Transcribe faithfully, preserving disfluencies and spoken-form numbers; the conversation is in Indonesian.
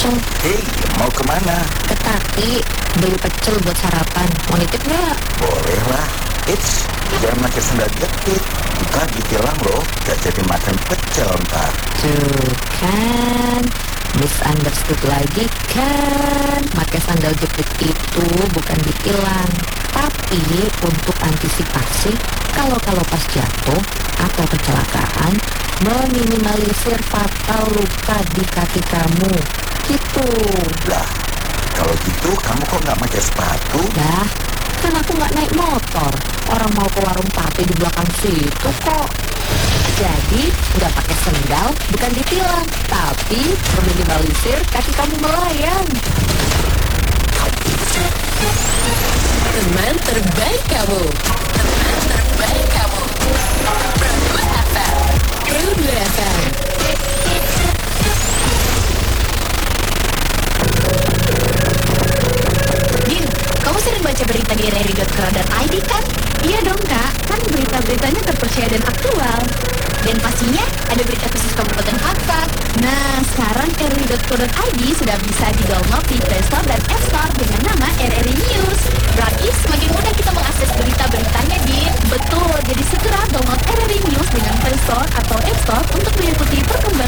pecel. Hei, mau kemana? Ke Tati, beli pecel buat sarapan. Mau nitip nggak? Boleh lah. Eits, jangan pakai sendal jepit. Ntar ditilang loh, gak jadi makan pecel ntar. Tuh kan, misunderstood lagi kan. Pakai sandal jepit itu bukan ditilang, tapi untuk antisipasi kalau-kalau pas jatuh atau kecelakaan, meminimalisir fatal luka di kaki kamu. Gitu. Lah, kalau gitu kamu kok nggak pakai sepatu? Dah, kan aku nggak naik motor. Orang mau ke warung Tati di belakang situ kok. Jadi nggak pakai sendal bukan ditilang, tapi meminimalisir kaki kamu melayang. Teman terbaik kamu. Teman terbaik kamu. Produk F M. Produk F M. Din, kamu sering baca berita di r r i dot co dot i d kan? Iya dong kak, kan berita-beritanya terpercaya dan aktual. Dan pastinya ada berita khusus Kabupaten Fakfak. Nah, sekarang r r i dot co dot i d sudah bisa di-download di Play Store dan App Store dengan nama R R I News. Berarti semakin mudah kita mengakses berita-beritanya, Din. Betul, jadi segera download R R I News dengan Play Store atau App Store untuk mengikuti perkembangan